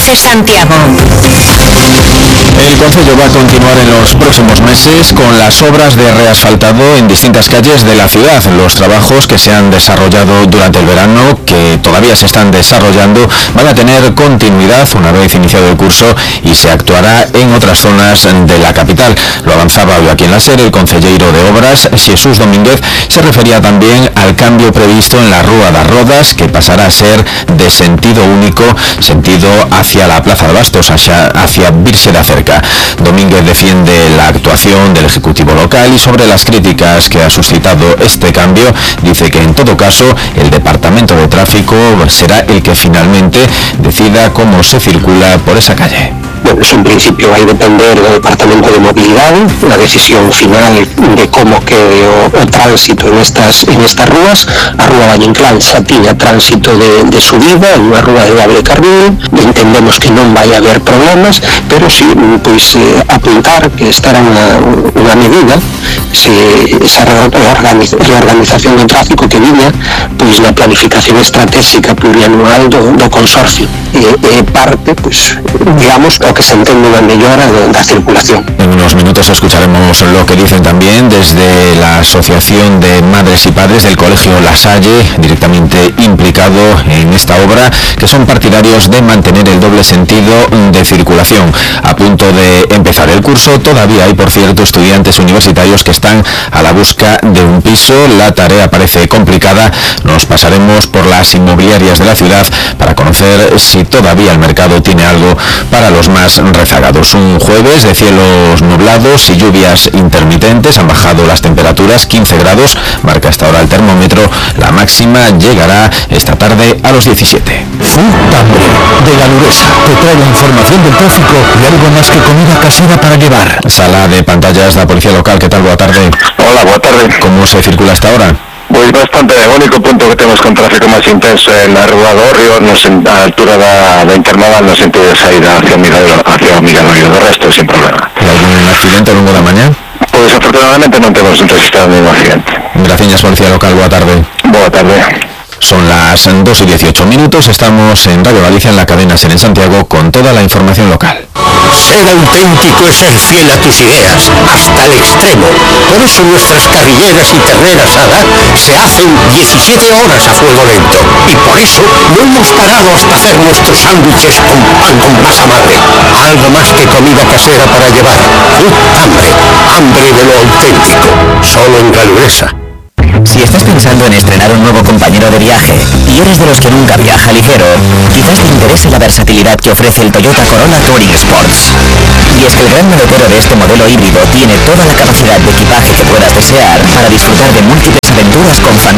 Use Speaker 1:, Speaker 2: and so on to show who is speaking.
Speaker 1: de Santiago.
Speaker 2: El concello va a continuar en los próximos meses con las obras de reasfaltado en distintas calles de la ciudad. Los trabajos que se han desarrollado durante el verano, que todavía se están desarrollando, van a tener continuidad una vez iniciado el curso y se actuará en otras zonas de la capital. Lo avanzaba hoy aquí en la SER el concelleiro de Obras, Jesús Domínguez, se refería también al cambio previsto en la Rúa das Rodas, que pasará a ser de sentido único, sentido hacia la Plaza de Bastos, hacia Virse da Cerca. Domínguez defiende la actuación del Ejecutivo local y sobre las críticas que ha suscitado este cambio, dice que en todo caso el Departamento de Tráfico será el que finalmente decida cómo se circula por esa calle.
Speaker 3: Bueno, eso en principio vai depender do Departamento de Mobilidade, la decisión final de como quede o tránsito en estas rúas. A Rúa Vallenclán xa tiña tránsito de subida, en unha rúa de doble carril, entendemos que non vai haber problemas, pero si, pois, apuntar que esta era unha medida, esa reorganización do tráfico que viña, pois, na planificación estratégica plurianual do consorcio, e parte, pois, digamos, o que se entiende una mejora de la circulación.
Speaker 2: En unos minutos escucharemos lo que dicen también desde la Asociación de Madres y Padres del Colegio La Salle, directamente implicado en esta obra, que son partidarios de mantener el doble sentido de circulación. A punto de empezar el curso, todavía hay, por cierto, estudiantes universitarios que están a la busca de un piso. La tarea parece complicada. Nos pasaremos por las inmobiliarias de la ciudad para conocer si todavía el mercado tiene algo para los más rezagados. Un jueves de cielos nublados y lluvias intermitentes. Han bajado las temperaturas, 15 grados, marca hasta ahora el termómetro. La máxima llegará esta tarde a los 17.
Speaker 4: Futambre, de Galuresa, te trae la información del tráfico y algo más que comida casera para llevar.
Speaker 2: Sala de pantallas de la Policía Local, ¿qué tal? Buena tarde.
Speaker 5: Hola, buena tarde.
Speaker 2: ¿Cómo se circula hasta ahora?
Speaker 5: Pues bastante. O único punto que temos con tráfico máis intenso é na Rúa do Río, a altura da Intermodal, no sentido de saída hacia o Migallorio. Do resto, sin problema.
Speaker 2: ¿Y algún accidente ao longo da mañá?
Speaker 5: Pois afortunadamente non temos registrado ningún accidente.
Speaker 2: Gracias, Policía Local, boa tarde.
Speaker 5: Boa tarde.
Speaker 2: Son las 2:18, estamos en Radio Galicia, en la cadena SER en Santiago, con toda la información local.
Speaker 6: Ser auténtico es ser fiel a tus ideas, hasta el extremo. Por eso nuestras carrilleras y ternera asada se hacen 17 horas a fuego lento. Y por eso no hemos parado hasta hacer nuestros sándwiches con pan con masa madre. Algo más que comida casera para llevar. Hambre, hambre de lo auténtico. Solo en Galuresa.
Speaker 7: Si estás pensando en estrenar un nuevo compañero de viaje y eres de los que nunca viaja ligero, quizás te interese la versatilidad que ofrece el Toyota Corolla Touring Sports. Y es que el gran maletero de este modelo híbrido tiene toda la capacidad de equipaje que puedas desear para disfrutar de múltiples aventuras con familia.